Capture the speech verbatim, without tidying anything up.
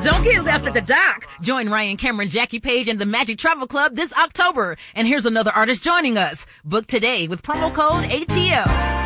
Don't get left at the dock. Join Ryan Cameron, Jackie Page, and the Magic Travel Club this October. And here's another artist joining us. Book today with promo code A T L.